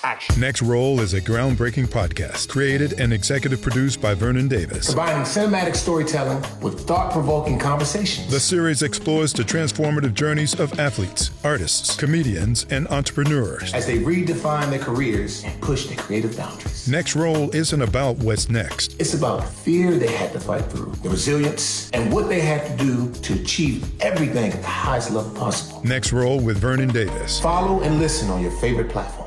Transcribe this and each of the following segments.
action. Next Roll is a groundbreaking podcast created and executive produced by Vernon Davis. Combining cinematic storytelling with thought-provoking conversations. The series explores the transformative journeys of athletes, artists, comedians, and entrepreneurs as they redefine their careers and push their creative boundaries. Next Roll isn't about what's next. It's about the fear they had to fight through, the resilience, and what they had to do to achieve everything at the highest level possible. Next Roll with Vernon Davis. Follow and listen on your favorite platform.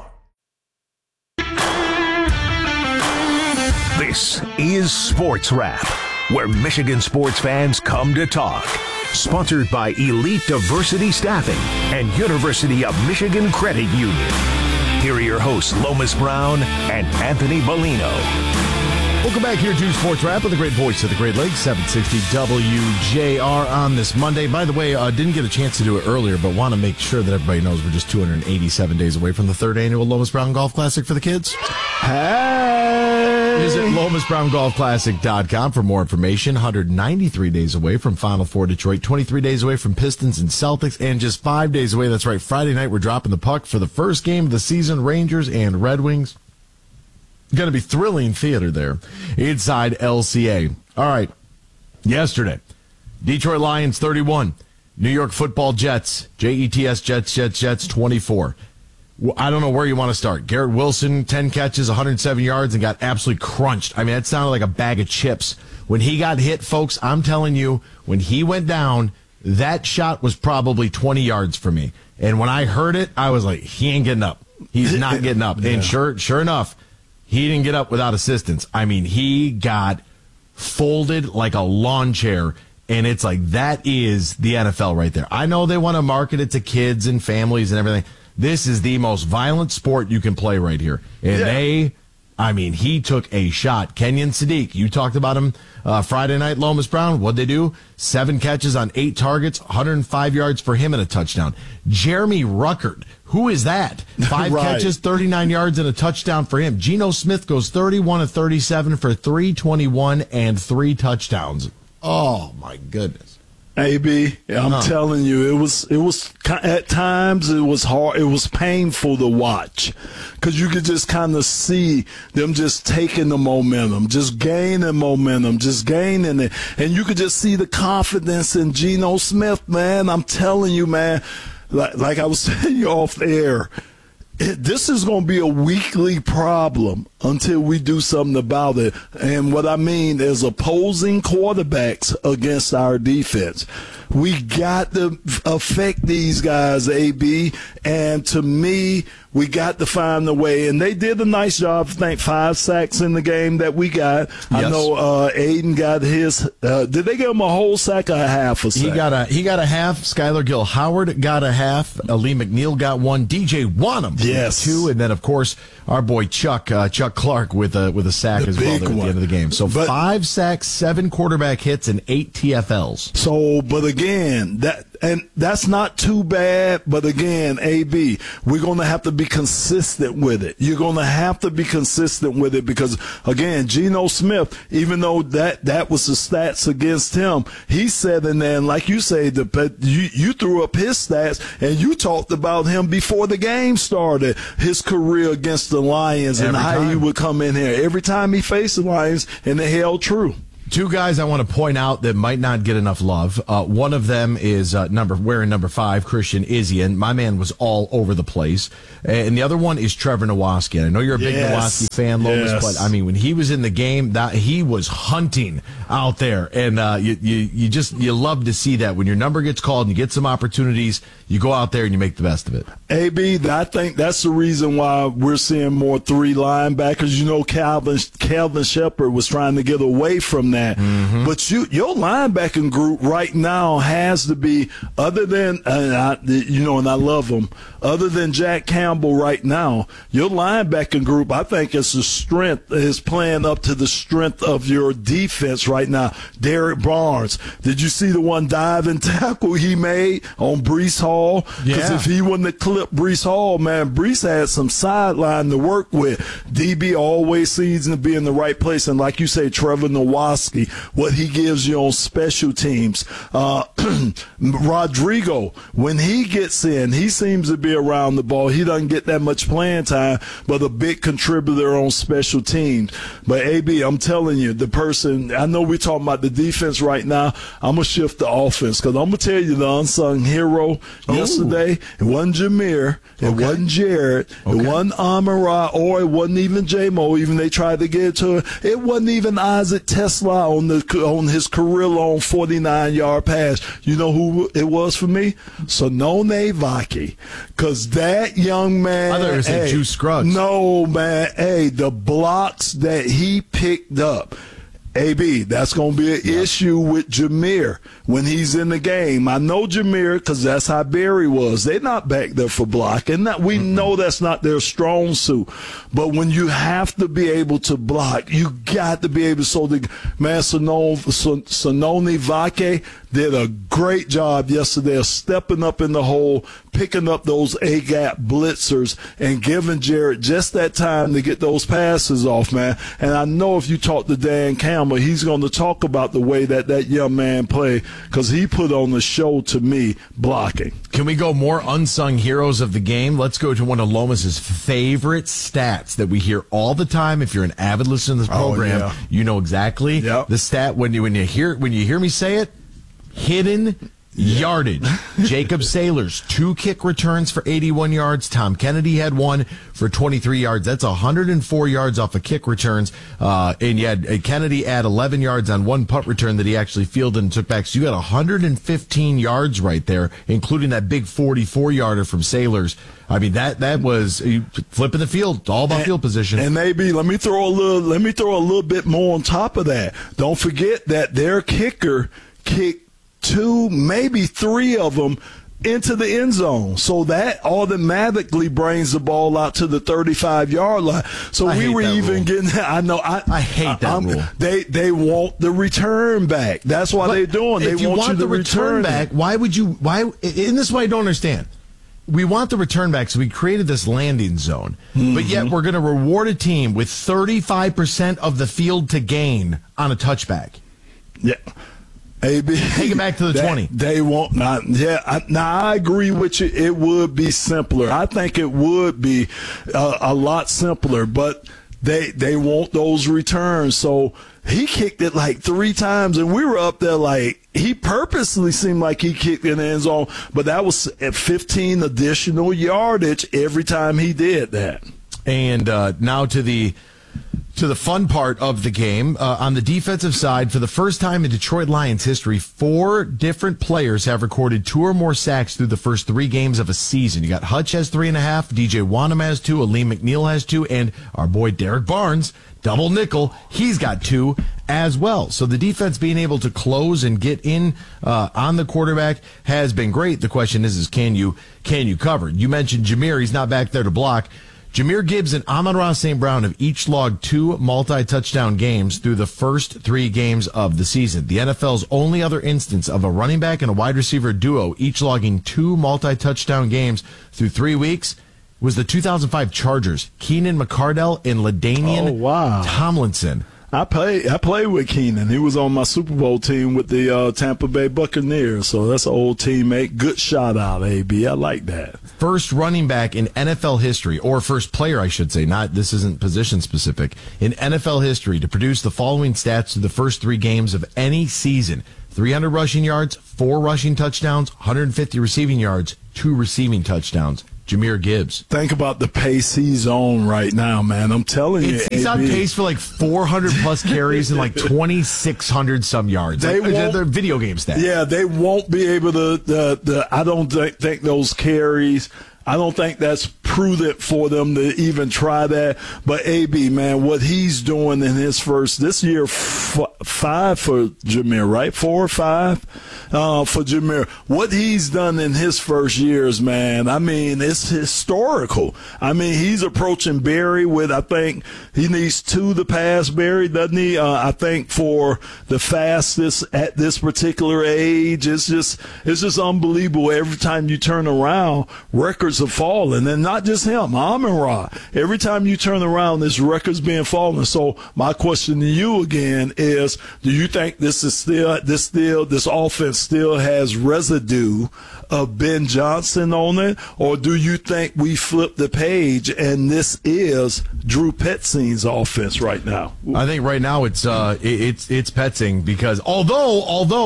This is Sports Wrap, where Michigan sports fans come to talk. Sponsored by Elite Diversity Staffing and University of Michigan Credit Union. Here are your hosts, Lomas Brown and Anthony Bellino. Welcome back here to Sports Wrap with the great voice of the Great Lakes, 760 WJR on this Monday. By the way, didn't get a chance to do it earlier, but want to make sure that everybody knows we're just 287 days away from the third annual Lomas Brown Golf Classic for the kids. Hey! Visit LomasBrownGolfClassic.com for more information. 193 days away from Final Four Detroit, 23 days away from Pistons and Celtics, and just 5 days away. That's right, Friday night we're dropping the puck for the first game of the season, Rangers and Red Wings. Going to be thrilling theater there inside LCA. All right, yesterday, Detroit Lions 31, New York Football Jets, Jets 24. I don't know where you want to start. Garrett Wilson, 10 catches, 107 yards, and got absolutely crunched. I mean, that sounded like a bag of chips. When he got hit, folks, I'm telling you, when he went down, that shot was probably 20 yards for me. And when I heard it, I was like, he ain't getting up. He's not getting up. And sure enough, he didn't get up without assistance. I mean, he got folded like a lawn chair, and it's like, that is the NFL right there. I know they want to market it to kids and families and everything. This is the most violent sport you can play right here. And he took a shot. Kenyon Sadiq, you talked about him Friday night, Lomas Brown. What'd they do? 7 catches on 8 targets, 105 yards for him and a touchdown. Jeremy Ruckert, who is that? 5 catches, 39 yards and a touchdown for him. Geno Smith goes 31 of 37 for 321 and 3 touchdowns. Oh, my goodness. AB, I'm telling you, it was at times it was hard. It was painful to watch because you could just kind of see them just taking the momentum, just gaining momentum, just gaining it, and you could just see the confidence in Geno Smith, man. I'm telling you, man. Like I was saying you off the air. This is going to be a weekly problem until we do something about it. And what I mean is opposing quarterbacks against our defense. We got to affect these guys, AB. And to me, we got to find a way. And they did a nice job. I think 5 sacks in the game that we got. Yes. I know Aiden got his. Did they give him a whole sack or a half a sack? He got a half. Skylar Gill Howard got a half. Lee McNeil got 1. DJ Wanham got 2. And then, of course, our boy Chuck Clark with a sack as well there at the end of the game. So 5 sacks, 7 quarterback hits, and 8 TFLs. So, but again, that's not too bad. But again, AB, we're going to have to be consistent with it. You're going to have to be consistent with it because, again, Geno Smith, even though that was the stats against him, he said, and then, like you say, you threw up his stats, and you talked about him before the game started, his career against the Lions and how he would come in here. Every time he faced the Lions, and it held true. 2 guys I want to point out that might not get enough love. One of them is wearing number 5, Christian Izien. My man was all over the place. And the other one is Trevor Nowaski. And I know you're a big Nowaski fan, Lomas, but I mean, when he was in the game, he was hunting out there. And you love to see that. When your number gets called and you get some opportunities, you go out there and you make the best of it. AB, I think that's the reason why we're seeing more 3 linebackers. You know, Calvin Shepard was trying to get away from that. Mm-hmm. But your linebacking group right now has to be, other than, and I love them, other than Jack Campbell right now, your linebacking group, I think is playing up to the strength of your defense right now. Derek Barnes, did you see the one diving tackle he made on Breece Hall? Because if he wouldn't have clipped Breece Hall, man, Breece had some sideline to work with. DB always seems to be in the right place. And like you say, Trevor Nowaski, Gronkowski, what he gives you on special teams. Rodrigo, when he gets in, he seems to be around the ball. He doesn't get that much playing time, but a big contributor on special teams. But, AB, I'm telling you, the person, I know we're talking about the defense right now. I'm going to shift the offense because I'm going to tell you the unsung hero yesterday. It wasn't Jameer. It wasn't Jared. It wasn't Amon-Ra, or it wasn't even J-Mo, even they tried to get it to him. It wasn't even Isaac Tesla on his career-long 49-yard pass. You know who it was for me? Sonone Vaki. Because that young man. I thought you were saying Juice Scruggs. No, man. Hey, the blocks that he picked up. AB, that's going to be an issue with Jameer when he's in the game. I know Jameer because that's how Barry was. They're not back there for blocking. We know that's not their strong suit. But when you have to be able to block, you got to be able to. So the man, Sonone Vake did a great job yesterday of stepping up in the hole, picking up those A-gap blitzers, and giving Jared just that time to get those passes off, man. And I know if you talk to Dan Campbell, he's going to talk about the way that young man played because he put on the show to me blocking. Can we go more unsung heroes of the game? Let's go to one of Lomas's favorite stats that we hear all the time. If you're an avid listener to this program, you know exactly the stat when you hear me say it. Hidden yardage. Jacob Saylor's 2 kick returns for 81 yards. Tom Kennedy had 1 for 23 yards. That's 104 yards off of kick returns. And you had Kennedy add 11 yards on 1 punt return that he actually fielded and took back. So you got 115 yards right there, including that big 44-yarder from Saylor's. I mean, that was flipping the field. It's all about field position. And maybe let me throw a little bit more on top of that. Don't forget that their kicker kicked 2, maybe 3 of them into the end zone. So that automatically brings the ball out to the 35-yard line. So we were even getting – I know. I hate that rule. They want the return back. That's why they're doing. They want you to return back. Why would you – why? And this is what I don't understand. We want the return back, so we created this landing zone. But yet we're going to reward a team with 35% of the field to gain on a touchback. Yeah. AB, take it back to the 20. They won't not. Yeah, I agree with you. It would be simpler. I think it would be a lot simpler, but they want those returns. So he kicked it like 3 times, and we were up there like he purposely seemed like he kicked in the end zone, but that was at 15 additional yardage every time he did that. And now to the fun part of the game. On the defensive side, for the first time in Detroit Lions history, 4 different players have recorded 2 or more sacks through the first 3 games of a season. You got Hutch has 3.5, DJ Wanham has 2, Aleem McNeil has 2, and our boy Derek Barnes, double nickel, he's got 2 as well. So the defense being able to close and get in on the quarterback has been great. The question is can you cover? You mentioned Jameer, he's not back there to block. Jahmyr Gibbs and Amon-Ra St. Brown have each logged 2 multi-touchdown games through the first 3 games of the season. The NFL's only other instance of a running back and a wide receiver duo each logging 2 multi-touchdown games through 3 weeks was the 2005 Chargers, Keenan McCardell and LaDainian Tomlinson. I played with Keenan. He was on my Super Bowl team with the Tampa Bay Buccaneers, so that's an old teammate. Good shout out, AB. I like that. First running back in NFL history, or first player, I should say. This isn't position specific. In NFL history to produce the following stats through the first 3 games of any season: 300 rushing yards, 4 rushing touchdowns, 150 receiving yards, 2 receiving touchdowns. Jahmyr Gibbs. Think about the pace he's on right now, man. I'm telling you. He's on pace for like 400-plus carries and like 2,600 some yards. They're video game stats. Yeah, they won't be able to. I don't think those carries. I don't think that's prudent for them to even try that. But AB, man, what he's doing in his first this year, 5 for Jahmyr, right? 4 or 5 for Jahmyr. What he's done in his first years, man, I mean, it's historical. I mean, he's approaching Barry with, I think he needs 2 to pass Barry, doesn't he? I think for the fastest at this particular age, it's just unbelievable. Every time you turn around, records are falling, and not not just him, Amon-Ra. Every time you turn around, this record's being fallen. So my question to you again is, do you think this offense still has residue of Ben Johnson on it, or do you think we flip the page and this is Drew Petzine's offense right now? I think right now it's Petzing, because although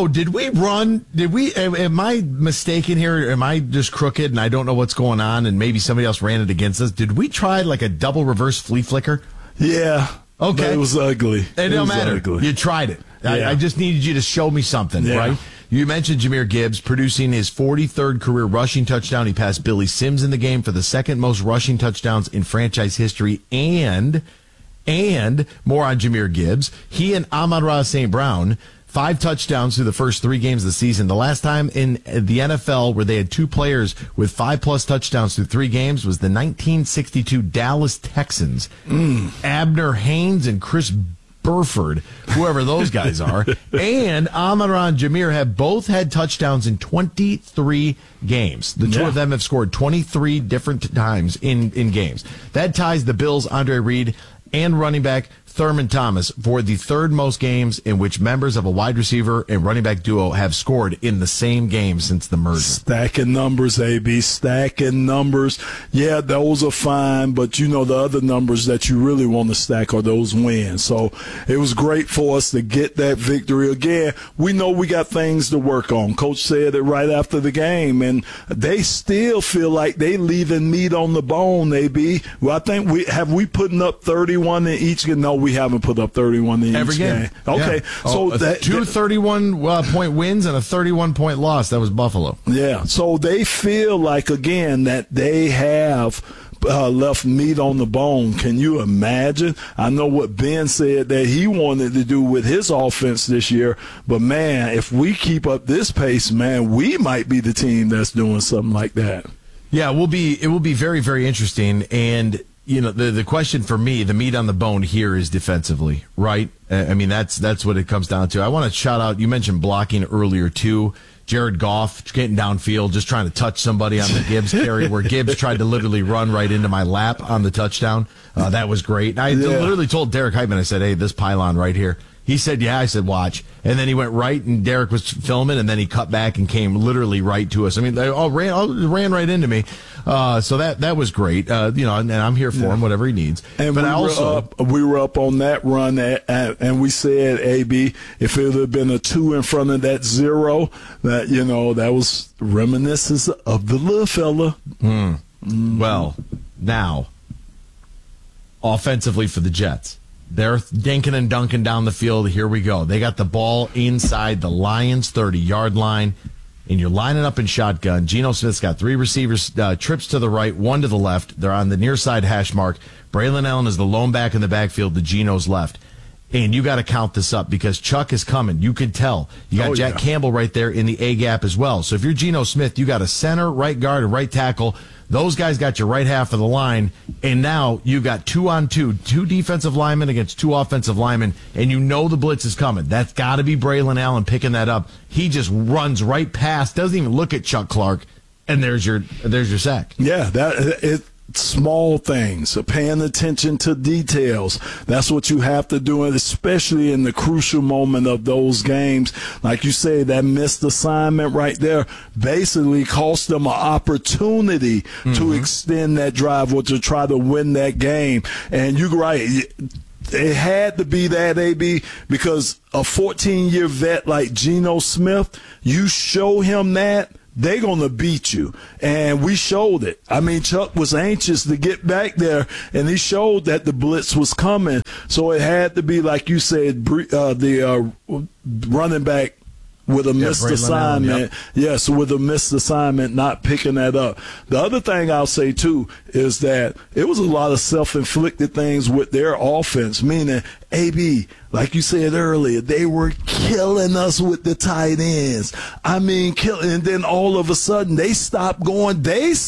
am I mistaken here? Am I just crooked and I don't know what's going on and maybe somebody else ran it against us? Did we try like a double reverse flea flicker? Yeah. Okay. But it was ugly. It don't matter. Ugly. You tried it. Yeah. I just needed you to show me something, right? You mentioned Jahmyr Gibbs producing his 43rd career rushing touchdown. He passed Billy Sims in the game for the second most rushing touchdowns in franchise history. And more on Jahmyr Gibbs. He and Amon-Ra St. Brown, 5 touchdowns through the first 3 games of the season. The last time in the NFL where they had 2 players with 5+ touchdowns through 3 games was the 1962 Dallas Texans. Abner Haynes and Chris Burford, whoever those guys are, and Amon-Ra and Jahmyr have both had touchdowns in 23 games. The two of them have scored 23 different times in games. That ties the Bills' Andre Reed and running back Thurman Thomas for the 3rd most games in which members of a wide receiver and running back duo have scored in the same game since the merger. Stacking numbers, AB, stacking numbers. Yeah, those are fine, but the other numbers that you really want to stack are those wins. So it was great for us to get that victory. Again, we know we got things to work on. Coach said it right after the game, and they still feel like they leaving meat on the bone, AB. Well, I think we putting up 31 in each game. No, we haven't put up 31 in every each game. Okay, yeah. So that 2 31-point wins and a 31-point loss. That was Buffalo. Yeah, so they feel like, again, that they have left meat on the bone. Can you imagine? I know what Ben said that he wanted to do with his offense this year, but man, if we keep up this pace, man, we might be the team that's doing something like that. Yeah, it will be very, very interesting. And the question for me, the meat on the bone here is defensively, right? I mean, that's what it comes down to. I want to shout out, you mentioned blocking earlier too. Jared Goff getting downfield, just trying to touch somebody on the Gibbs carry, where Gibbs tried to literally run right into my lap on the touchdown. That was great. I literally told Derek Heitman, I said, hey, this pylon right here. He said, yeah. I said, watch. And then he went right, and Derek was filming, and then he cut back and came literally right to us. I mean, they all ran right into me. So that was great. And I'm here for him, whatever he needs. And we were up on that run, and we said, AB, if it had been a 2 in front of that 0, that was reminiscence of the little fella. Well, now, offensively for the Jets. They're dinking and dunking down the field. Here we go. They got the ball inside the Lions' 30-yard line, and you're lining up in shotgun. Geno Smith's got 3 receivers, trips to the right, 1 to the left. They're on the near side hash mark. Braylon Allen is the lone back in the backfield to Geno's left. And you got to count this up because Chuck is coming. You can tell. You got Jack Campbell right there in the A gap as well. So if you're Geno Smith, you got a center, right guard, and right tackle. Those guys got your right half of the line, and now you got 2-on-2, 2 defensive linemen against 2 offensive linemen, and the blitz is coming. That's got to be Braylon Allen picking that up. He just runs right past, doesn't even look at Chuck Clark, and there's your sack. Yeah, small things, paying attention to details. That's what you have to do, especially in the crucial moment of those games. Like you say, that missed assignment right there basically cost them an opportunity to extend that drive or to try to win that game. And you're right. It had to be that, AB, because a 14-year vet like Geno Smith, you show him that, they're going to beat you. And we showed it. I mean, Chuck was anxious to get back there, and he showed that the blitz was coming. So it had to be, like you said, the running back with a missed assignment. Yes, with a missed assignment, not picking that up. The other thing I'll say, too, is that it was a lot of self-inflicted things with their offense, meaning, AB, like you said earlier, they were killing us with the tight ends. I mean, and then all of a sudden they stopped going. They stopped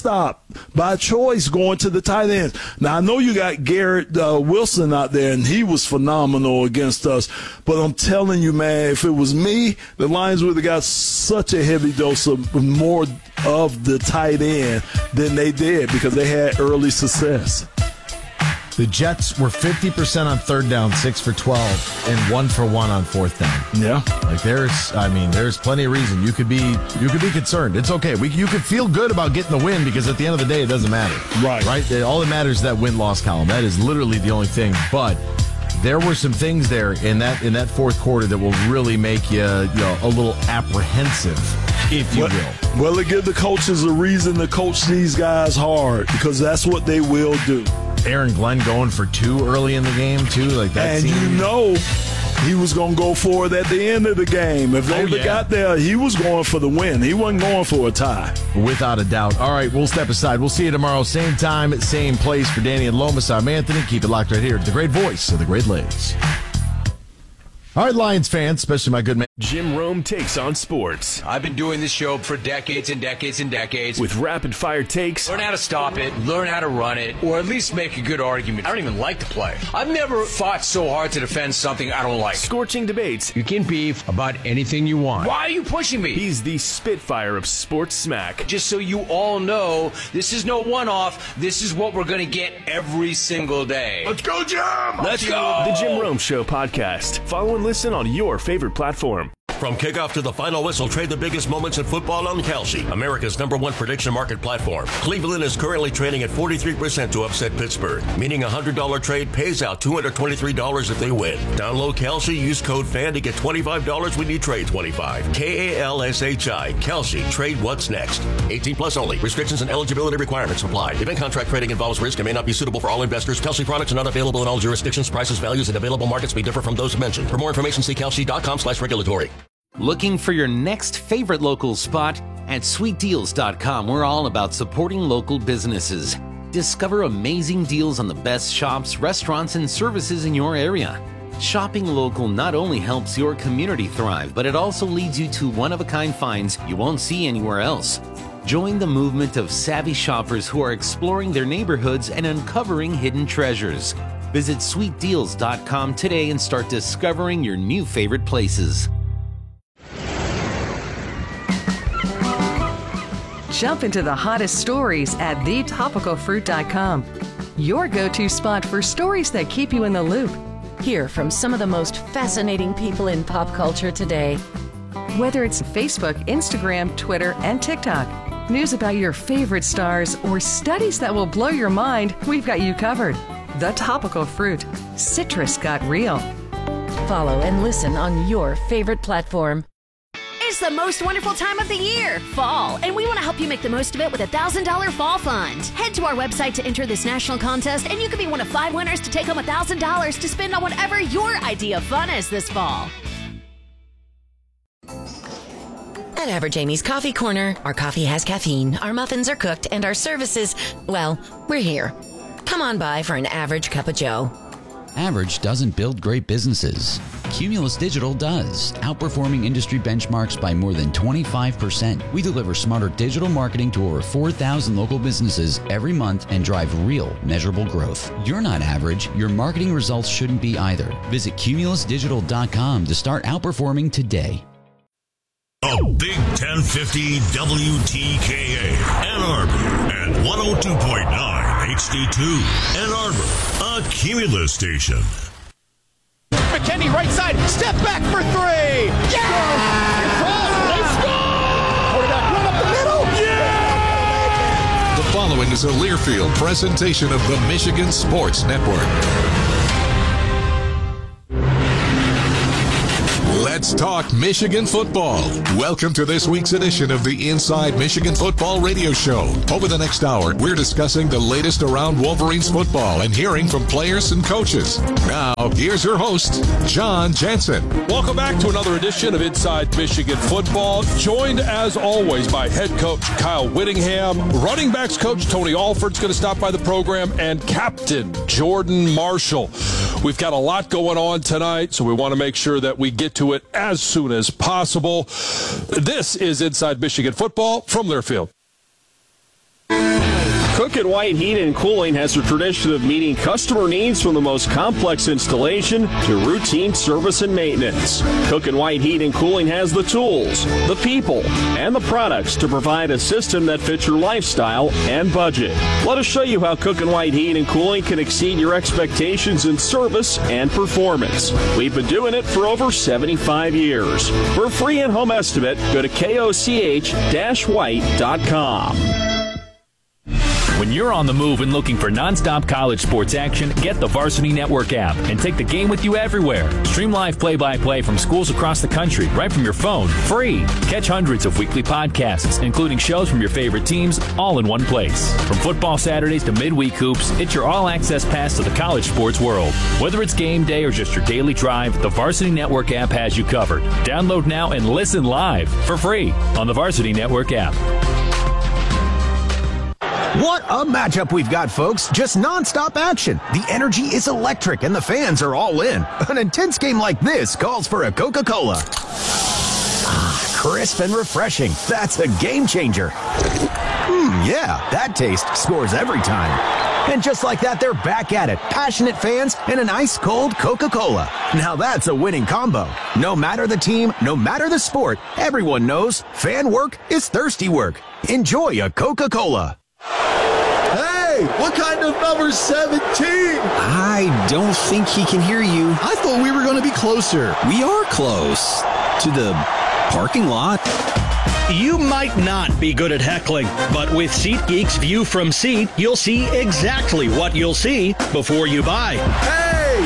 by choice going to the tight ends. Now, I know you got Garrett Wilson out there, and he was phenomenal against us. But I'm telling you, man, if it was me, the Lions would have got such a heavy dose of more of the tight end than they did because they had early success. The Jets were 50% on third down, 6 for 12, and 1 for 1 on fourth down. Yeah. Like there's plenty of reason you could be concerned. It's okay. You could feel good about getting the win because at the end of the day, it doesn't matter. Right. All that matters is that win-loss column. That is literally the only thing. But there were some things there in that fourth quarter that will really make you a little apprehensive, if you will. Well, it gives the coaches a reason to coach these guys hard because that's what they will do. Aaron Glenn going for 2 early in the game, too. Like that. And you know he was going to go for it at the end of the game. If they got there, he was going for the win. He wasn't going for a tie. Without a doubt. All right, we'll step aside. We'll see you tomorrow, same time, same place. For Danny and Lomas, I'm Anthony. Keep it locked right here. The great voice of the Great Lakes. All right, Lions fans, especially my good man. Jim Rome takes on sports. I've been doing this show for decades and decades and decades. With rapid-fire takes. Learn how to stop it, learn how to run it, or at least make a good argument. I don't even like to play. I've never fought so hard to defend something I don't like. Scorching debates. You can beef about anything you want. Why are you pushing me? He's the Spitfire of sports smack. Just so you all know, this is no one-off. This is what we're going to get every single day. Let's go, Jim! Let's go! The Jim Rome Show podcast. Follow and listen on your favorite platform. From kickoff to the final whistle, trade the biggest moments in football on Kalshi, America's #1 prediction market platform. Cleveland is currently trading at 43% to upset Pittsburgh, meaning a $100 trade pays out $223 if they win. Download Kalshi, use code FAN to get $25 when you trade 25. KALSHI, Kalshi, trade what's next. 18 plus only. Restrictions and eligibility requirements apply. Event contract trading involves risk and may not be suitable for all investors. Kalshi products are not available in all jurisdictions. Prices, values, and available markets may differ from those mentioned. For more information, see kalshi.com/regulatory. Looking for your next favorite local spot? At sweetdeals.com, we're all about supporting local businesses. Discover amazing deals on the best shops, restaurants, and services in your area. Shopping local not only helps your community thrive, but it also leads you to one-of-a-kind finds you won't see anywhere else. Join the movement of savvy shoppers who are exploring their neighborhoods and uncovering hidden treasures. Visit sweetdeals.com today and start discovering your new favorite places. Jump into the hottest stories at thetopicalfruit.com. Your go-to spot for stories that keep you in the loop. Hear from some of the most fascinating people in pop culture today. Whether it's Facebook, Instagram, Twitter, and TikTok, news about your favorite stars, or studies that will blow your mind, we've got you covered. The Topical Fruit. Citrus got real. Follow and listen on your favorite platform. It's the most wonderful time of the year, fall, and we want to help you make the most of it with a $1,000 fall fund. Head to our website to enter this national contest, and you could be one of 5 winners to take home $1,000 to spend on whatever your idea of fun is this fall. At Average Amy's Coffee Corner, our coffee has caffeine, our muffins are cooked, and our services, well, we're here. Come on by for an average cup of joe. Average doesn't build great businesses. Cumulus Digital does, outperforming industry benchmarks by more than 25%. We deliver smarter digital marketing to over 4,000 local businesses every month and drive real, measurable growth. You're not average. Your marketing results shouldn't be either. Visit cumulusdigital.com to start outperforming today. A Big 1050 WTKA, Ann Arbor, and 102.9 HD2, Ann Arbor, a Cumulus station. McKinney right side, step back for 3. Yeah! They score! Quarterback run up the middle. Yeah! The following is a Learfield presentation of the Michigan Sports Network. Let's talk Michigan football. Welcome to this week's edition of the Inside Michigan Football Radio Show. Over the next hour, we're discussing the latest around Wolverines football and hearing from players and coaches. Now, here's your host, John Jensen. Welcome back to another edition of Inside Michigan Football. Joined, as always, by head coach Kyle Whittingham, running backs coach Tony Alford's going to stop by the program, and captain Jordan Marshall. We've got a lot going on tonight, so we want to make sure that we get to it as soon as possible. This is Inside Michigan Football from Learfield. Cook and White Heat and Cooling has a tradition of meeting customer needs from the most complex installation to routine service and maintenance. Cook and White Heat and Cooling has the tools, the people, and the products to provide a system that fits your lifestyle and budget. Let us show you how Cook and White Heat and Cooling can exceed your expectations in service and performance. We've been doing it for over 75 years. For a free in-home estimate, go to koch-white.com. When you're on the move and looking for nonstop college sports action, get the Varsity Network app and take the game with you everywhere. Stream live play-by-play from schools across the country right from your phone, free. Catch hundreds of weekly podcasts, including shows from your favorite teams, all in one place. From football Saturdays to midweek hoops, it's your all-access pass to the college sports world. Whether it's game day or just your daily drive, the Varsity Network app has you covered. Download now and listen live for free on the Varsity Network app. What a matchup we've got, folks. Just nonstop action. The energy is electric and the fans are all in. An intense game like this calls for a Coca-Cola. Crisp and refreshing. That's a game changer. Yeah, that taste scores every time. And just like that, they're back at it. Passionate fans and an ice-cold Coca-Cola. Now that's a winning combo. No matter the team, no matter the sport, everyone knows fan work is thirsty work. Enjoy a Coca-Cola. Hey, what kind of number 17? I don't think he can hear you. I thought we were going to be closer. We are close to the parking lot. You might not be good at heckling, but with SeatGeek's View from Seat, you'll see exactly what you'll see before you buy. Hey,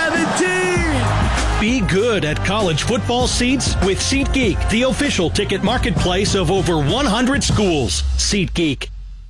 17! Be good at college football seats with SeatGeek, the official ticket marketplace of over 100 schools. SeatGeek.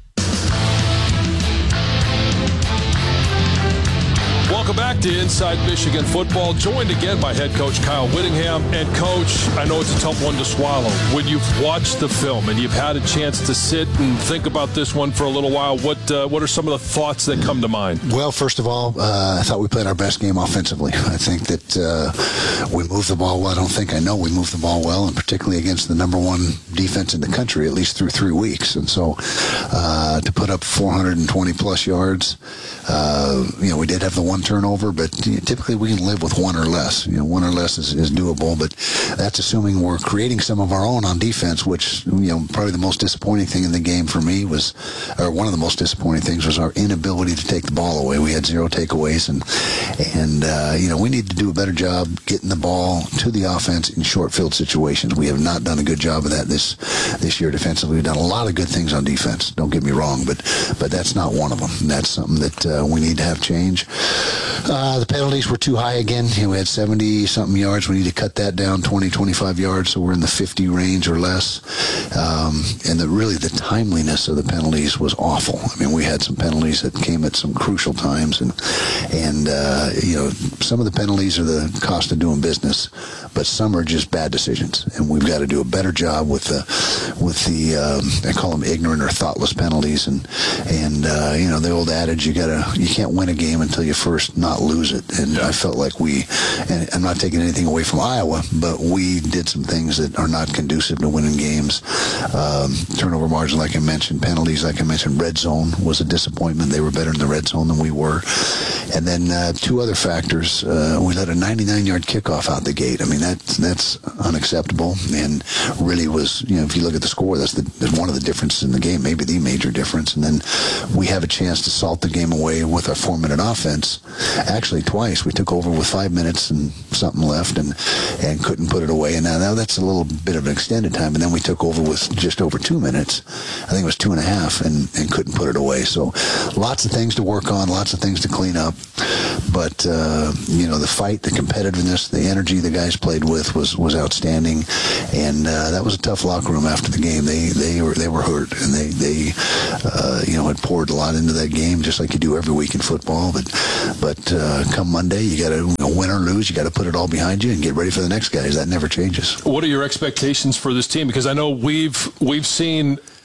Welcome back to Inside Michigan Football, joined again by head coach Kyle Whittingham. And, Coach, I know it's a tough one to swallow. When you've watched the film and you've had a chance to sit and think about this one for a little while, what are some of the thoughts that come to mind? Well, first of all, I thought we played our best game offensively. I think that we moved the ball well. I know we moved the ball well, and particularly against the number one defense in the country, at least through 3 weeks. And so to put up 420-plus yards, we did have the one turnover, but typically we can live with one or less. One or less is doable, but that's assuming we're creating some of our own on defense, which, probably the most disappointing thing in the game for me was, or one of the most disappointing things was our inability to take the ball away. We had 0 takeaways, and we need to do a better job getting the ball to the offense in short field situations. We have not done a good job of that this year defensively. We've done a lot of good things on defense, don't get me wrong, but that's not one of them. And that's something that we need to have change. The penalties were too high again. We had 70-something yards. We need to cut that down 20, 25 yards, so we're in the 50 range or less. And the timeliness of the penalties was awful. I mean, we had some penalties that came at some crucial times, and some of the penalties are the cost of doing business, but some are just bad decisions, and we've got to do a better job with the I call them ignorant or thoughtless penalties, and the old adage, you can't win a game until you first not lose it. And I felt like and I'm not taking anything away from Iowa, but we did some things that are not conducive to winning games. Turnover margin, like I mentioned, penalties, like I mentioned, red zone was a disappointment. They were better in the red zone than we were. And then 2 other factors. We let a 99-yard kickoff out the gate. I mean, that's unacceptable, and really was, if you look at the score, that's one of the differences in the game, maybe the major difference. And then we have a chance to salt the game away with our 4-minute offense. Actually, twice. We took over with 5 minutes and something left and couldn't put it away. And now that's a little bit of an extended time. And then we took over with just over 2 minutes. I think it was 2.5 and couldn't put it away. So lots of things to work on, lots of things to clean up. But, the fight, the competitiveness, the energy the guys played with was outstanding. And that was a tough locker room after the game. They were hurt, and they had poured a lot into that game, just like you do every week in football. But come Monday, you got to win or lose. You got to put it all behind you and get ready for the next guys. That never changes. What are your expectations for this team? Because I know we've seen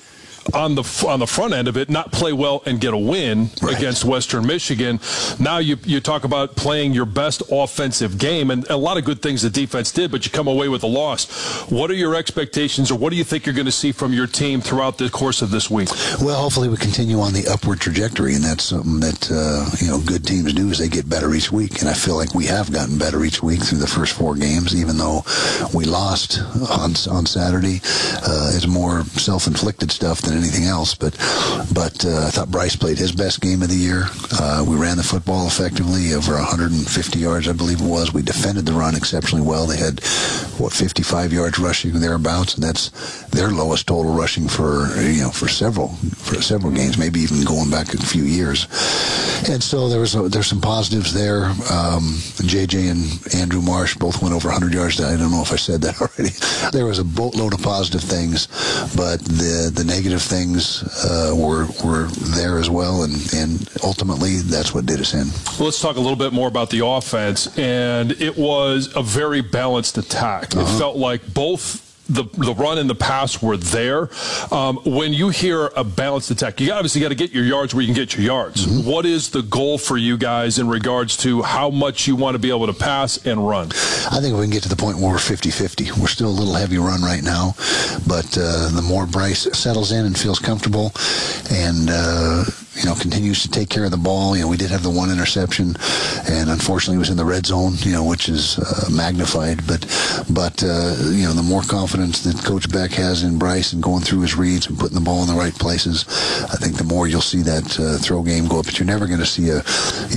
on the front end of it, not play well and get a win against Western Michigan. Now you talk about playing your best offensive game, and a lot of good things the defense did, but you come away with a loss. What are your expectations, or what do you think you're going to see from your team throughout the course of this week? Well, hopefully we continue on the upward trajectory, and that's something that good teams do is they get better each week, and I feel like we have gotten better each week through the first 4 games, even though we lost on Saturday. It's more self-inflicted stuff than anything else, but I thought Bryce played his best game of the year. We ran the football effectively, over 150 yards, I believe it was. We defended the run exceptionally well. They had 55 yards rushing thereabouts, and that's their lowest total rushing for several games, maybe even going back a few years. And so there's some positives there. JJ and Andrew Marsh both went over 100 yards. I don't know if I said that already. There was a boatload of positive things, but the negative things were there as well, and ultimately that's what did us in. Well, let's talk a little bit more about the offense, and it was a very balanced attack. It felt like both the run and the pass were there. When you hear a balanced attack, you obviously got to get your yards where you can get your yards. What is the goal for you guys in regards to how much you want to be able to pass and run? I think we can get to the point where we're 50-50. We're still a little heavy run right now, but the more Bryce settles in and feels comfortable and continues to take care of the ball. We did have the 1 interception, and unfortunately it was in the red zone, which is magnified. But the more confidence that Coach Beck has in Bryce and going through his reads and putting the ball in the right places, I think the more you'll see that throw game go up. But you're never going to see a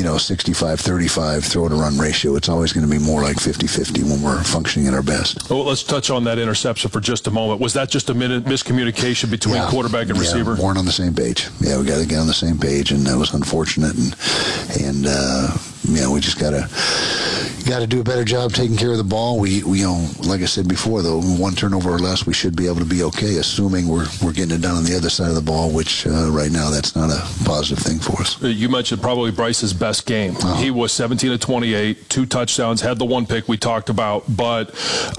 65-35 throw to run ratio. It's always going to be more like 50-50 when we're functioning at our best. Well, let's touch on that interception for just a moment. Was that just a miscommunication between quarterback and receiver? We weren't on the same page. Yeah, we got to get on the same page, and that was unfortunate. And we just got to do a better job taking care of the ball. We like I said before, though, 1 turnover or less, we should be able to be okay, assuming we're getting it done on the other side of the ball, which right now that's not a positive thing for us. You mentioned probably Bryce's best game. He was 17 of 28, 2 touchdowns, had the 1 pick we talked about, but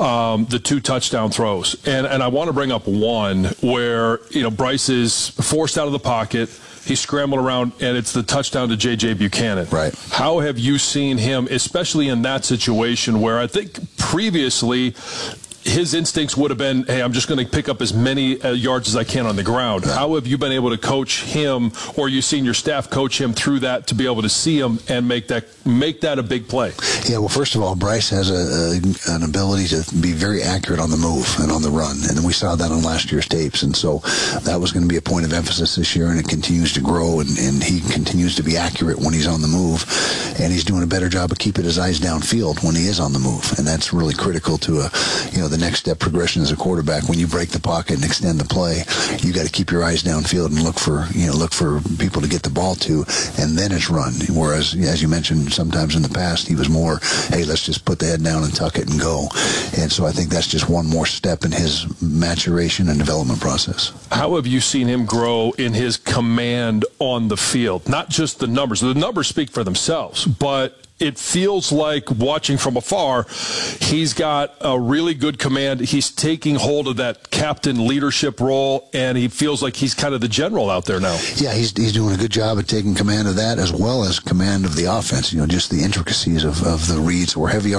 the 2 touchdown throws. And I want to bring up one where Bryce is forced out of the pocket. He's scrambling around, and it's the touchdown to J.J. Buchanan. Right. How have you seen him, especially in that situation where I think previously his instincts would have been, hey, I'm just going to pick up as many yards as I can on the ground. Yeah. How have you been able to coach him, or you seen your staff coach him through that to be able to see him and make that a big play? Yeah, well, first of all, Bryce has an ability to be very accurate on the move and on the run, and we saw that on last year's tapes, and so that was going to be a point of emphasis this year, and it continues to grow, and he continues to be accurate when he's on the move, and he's doing a better job of keeping his eyes downfield when he is on the move, and that's really critical to the next step progression as a quarterback. When you break the pocket and extend the play, you got to keep your eyes downfield and look for people to get the ball to, and then it's run. Whereas, as you mentioned, sometimes in the past he was more, hey, let's just put the head down and tuck it and go. And so I think that's just one more step in his maturation and development process. How have you seen him grow in his command on the field? Not just the numbers. The numbers speak for themselves, but it feels like, watching from afar, he's got a really good command. He's taking hold of that captain leadership role, and he feels like he's kind of the general out there now. Yeah, he's doing a good job of taking command of that, as well as command of the offense. Just the intricacies of the reads. We're heavy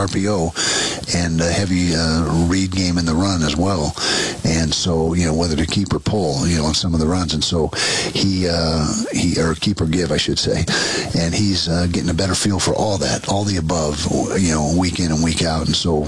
RPO and a heavy read game in the run as well. And so, whether to keep or pull, on some of the runs. And so he or keep or give, I should say. And he's getting a better feel for all that. All the above, week in and week out. And so,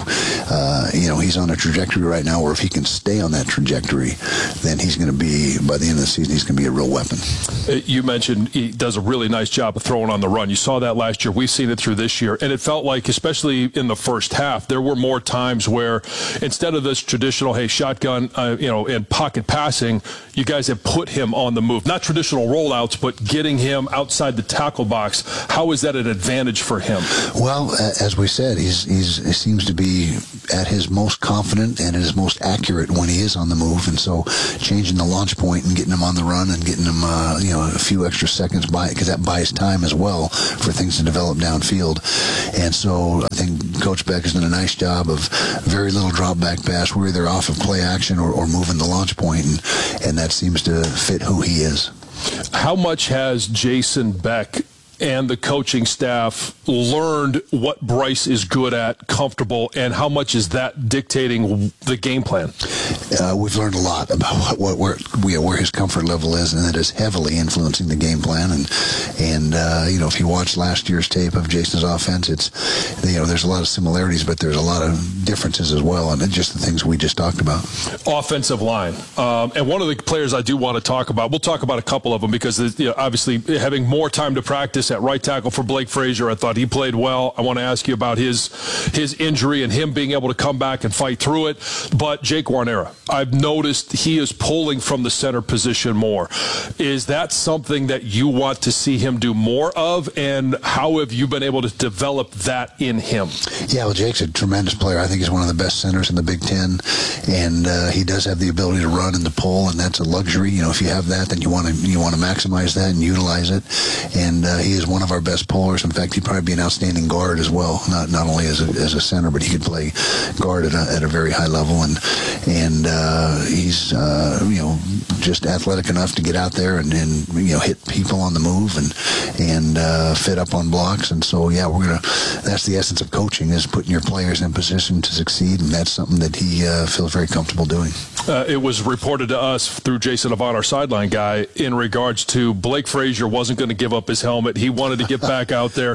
he's on a trajectory right now where if he can stay on that trajectory, then he's going to be, by the end of the season, he's going to be a real weapon. You mentioned he does a really nice job of throwing on the run. You saw that last year. We've seen it through this year. And it felt like, especially in the first half, there were more times where instead of this traditional, hey, shotgun, and pocket passing, you guys have put him on the move. Not traditional rollouts, but getting him outside the tackle box. How is that an advantage for him? him? Well, as we said, he seems to be at his most confident and his most accurate when he is on the move. And so changing the launch point and getting him on the run and getting him, a few extra seconds by, because that buys time as well for things to develop downfield. And so I think Coach Beck has done a nice job of very little drop back pass. We're either off of play action or moving the launch point, and that seems to fit who he is. How much has Jason Beck and the coaching staff learned what Bryce is good at, comfortable, and how much is that dictating the game plan? We've learned a lot about where his comfort level is, and that is heavily influencing the game plan. And if you watch last year's tape of Jason's offense, there's a lot of similarities, but there's a lot of differences as well, and just the things we just talked about. Offensive line, and one of the players I do want to talk about. We'll talk about a couple of them because obviously having more time to practice at right tackle for Blake Frazier, I thought he played well. I want to ask you about his injury and him being able to come back and fight through it. But Jake Guarnera, I've noticed he is pulling from the center position more. Is that something that you want to see him do more of, and how have you been able to develop that in him? Yeah, well, Jake's a tremendous player. I think he's one of the best centers in the Big Ten, and he does have the ability to run and to pull, and that's a luxury. If you have that, then you want to maximize that and utilize it. And he is one of our best pullers. In fact, he'd probably be an outstanding guard as well, not only as a center, but he could play guard at a very high level. And he's just athletic enough to get out there and hit people on the move and fit up on blocks. And so that's the essence of coaching, is putting your players in position to succeed, and that's something that he feels very comfortable doing. It was reported to us through Jason Avant, our sideline guy, in regards to Blake Frazier wasn't going to give up his helmet. He wanted to get back out there.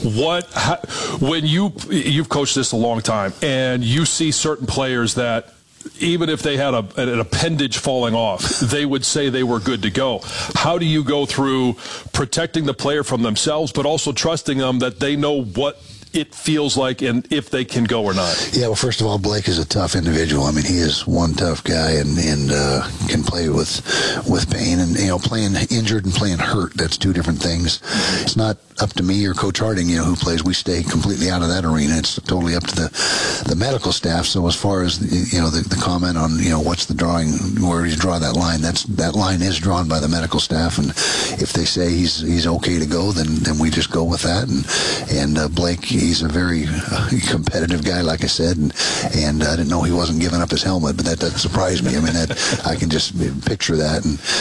When you've coached this a long time, and you see certain players that even if they had an appendage falling off, they would say they were good to go. How do you go through protecting the player from themselves, but also trusting them that they know what it feels like and if they can go or not? Yeah, well, first of all, Blake is a tough individual. I mean, he is one tough guy and can play with pain. And, playing injured and playing hurt, that's two different things. It's not up to me or Coach Harding, who plays. We stay completely out of that arena. It's totally up to the medical staff. So as far as, the comment on, what's the drawing, where do you draw that line, that line is drawn by the medical staff. And if they say he's okay to go, then we just go with that. And Blake, he's a very competitive guy, like I said, and I didn't know he wasn't giving up his helmet, but that doesn't surprise me. I mean, I can just picture that,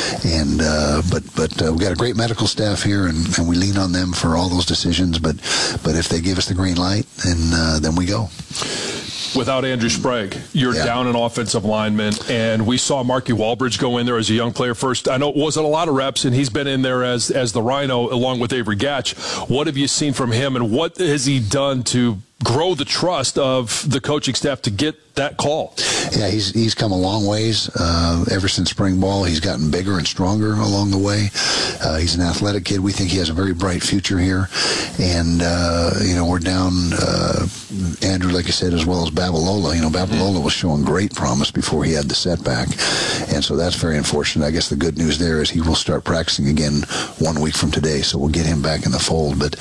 but we've got a great medical staff here, and we lean on them for all those decisions. But if they give us the green light, then we go. Without Andrew Sprague, you're down an offensive lineman, and we saw Marky Walbridge go in there as a young player first. I know it wasn't a lot of reps, and he's been in there as the Rhino along with Avery Gatch. What have you seen from him, and what has he done to grow the trust of the coaching staff to get that call? Yeah, he's come a long ways. Ever since spring ball, he's gotten bigger and stronger along the way. He's an athletic kid. We think he has a very bright future here. And, we're down Andrew, like I said, as well as Babalola. Babalola was showing great promise before he had the setback. And so that's very unfortunate. I guess the good news there is he will start practicing again 1 week from today. So we'll get him back in the fold. But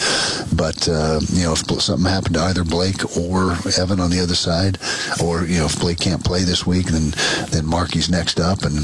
if something happened to either Blake or Evan on the other side, or if Blake can't play this week, then Marky's next up, and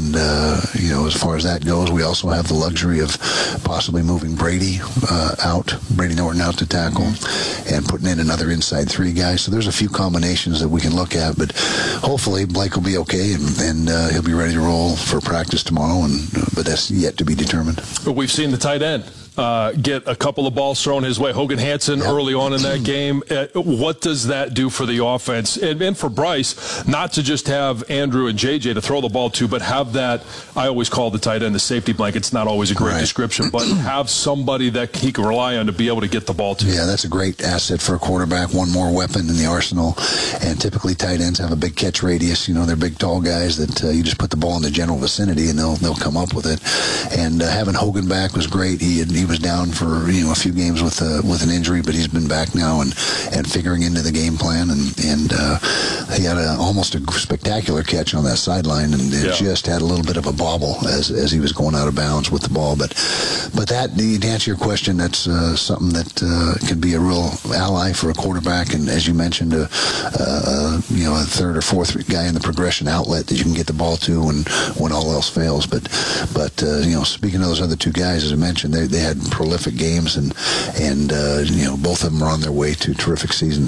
as far as that goes, we also have the luxury of possibly moving Brady Norton out to tackle, and putting in another inside three guy. So there's a few combinations that we can look at, but hopefully Blake will be okay, and he'll be ready to roll for practice tomorrow. But that's yet to be determined. But we've seen the tight end get a couple of balls thrown his way. Hogan Hansen early on in that game. What does that do for the offense? And for Bryce, not to just have Andrew and JJ to throw the ball to, but have that, I always call the tight end the safety blanket. It's not always a great description, but have somebody that he can rely on to be able to get the ball to. Yeah, that's a great asset for a quarterback. One more weapon in the arsenal. And typically tight ends have a big catch radius. They're big, tall guys that you just put the ball in the general vicinity and they'll come up with it. And having Hogan back was great. He he was down for a few games with an injury, but he's been back now and figuring into the game plan, and he had almost a spectacular catch on that sideline, and just had a little bit of a bobble as he was going out of bounds with the ball. But that, to answer your question, that's something that can be a real ally for a quarterback, and as you mentioned, a third or fourth guy in the progression outlet that you can get the ball to when all else fails. But speaking of those other two guys, as I mentioned, they had prolific games, and both of them are on their way to terrific seasons.